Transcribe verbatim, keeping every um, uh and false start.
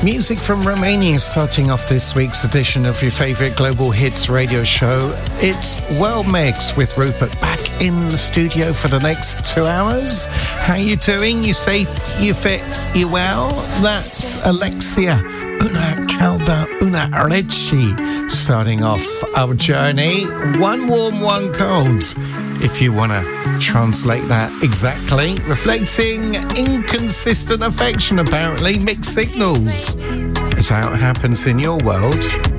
Music from Romania starting off this week's edition of your favourite global hits radio show. It's Well Mixed with Rupert back in the studio for the next two hours. How you doing? You safe? You fit? You well? That's Alexia Una Calda Una Recci starting off our journey. One warm, one cold, if you want to translate that exactly. Reflecting inconsistent affection, apparently. Mixed signals. Is how it happens in your world.